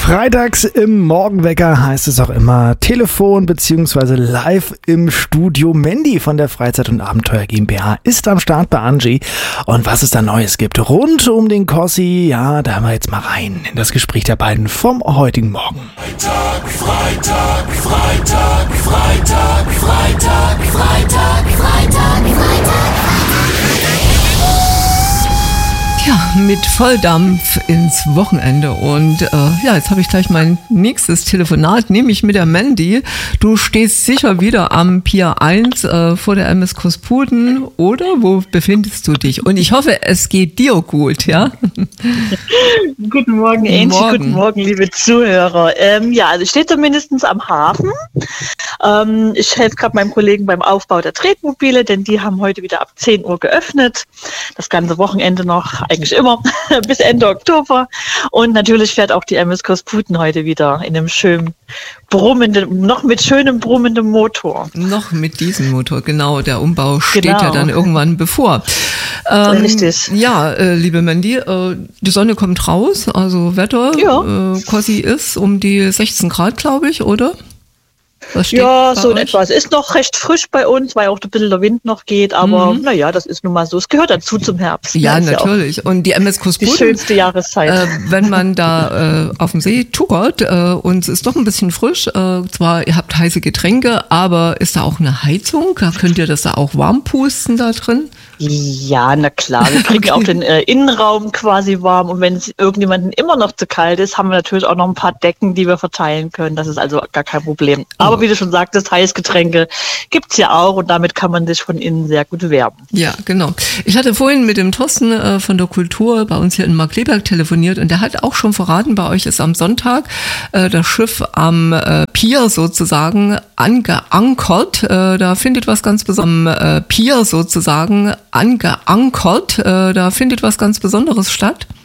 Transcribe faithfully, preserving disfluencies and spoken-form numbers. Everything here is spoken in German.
Freitags im Morgenwecker heißt es auch immer Telefon bzw. live im Studio. Mandy von der Freizeit- und Abenteuer GmbH ist am Start bei Angie. Und was es da Neues gibt rund um den Kossi, ja, da haben wir jetzt mal rein in das Gespräch der beiden vom heutigen Morgen. Freitag, Freitag, Freitag, Freitag, Freitag, Freitag, Freitag, Freitag. Ja, mit Volldampf ins Wochenende und äh, ja, jetzt habe ich gleich mein nächstes Telefonat, nämlich mit der Mandy. Du stehst sicher wieder am Pier eins äh, vor der M S Kosputen, oder? Wo befindest du dich? Und ich hoffe, es geht dir gut, ja? Guten Morgen, Angie. Morgen. Guten Morgen, liebe Zuhörer. Ähm, ja, also ich stehe zumindest am Hafen. Ähm, ich helfe gerade meinem Kollegen beim Aufbau der Tretmobile, denn die haben heute wieder ab zehn Uhr geöffnet. Das ganze Wochenende noch, eigentlich immer, bis Ende Oktober. Und natürlich fährt auch die M S Kosputen heute wieder in einem schönen brummenden, noch mit schönem brummendem Motor. Noch mit diesem Motor, genau. Der Umbau steht genau. ja dann irgendwann bevor. Ähm, Richtig. Ja, äh, liebe Mandy, äh, die Sonne kommt raus, also Wetter, ja. äh, Kossi ist um die sechzehn Grad, glaube ich, oder? Ja, so in etwa. Es ist noch recht frisch bei uns, weil auch ein bisschen der Wind noch geht, aber mhm. naja, das ist nun mal so. Es gehört dazu zum Herbst. Ja, ja natürlich. Ja und die M S Kosputen. Die schönste Jahreszeit. Äh, wenn man da äh, auf dem See tuckert äh, und es ist doch ein bisschen frisch, äh, zwar ihr habt heiße Getränke, aber ist da auch eine Heizung? Könnt ihr das da auch warm pusten da drin? Ja, na klar. Wir kriegen okay. auch den äh, Innenraum quasi warm und wenn es irgendjemandem immer noch zu kalt ist, haben wir natürlich auch noch ein paar Decken, die wir verteilen können. Das ist also gar kein Problem. Aber oh. wie du schon sagtest, Heißgetränke gibt's ja auch und damit kann man sich von innen sehr gut wärmen. Ja, genau. Ich hatte vorhin mit dem Thorsten äh, von der Kultur bei uns hier in Markkleeberg telefoniert und der hat auch schon verraten, bei euch ist am Sonntag äh, das Schiff am äh, Pier sozusagen angeankert. Äh, da findet was ganz Besonderes am äh, Pier sozusagen angeankert. Äh, da findet was ganz Besonderes statt.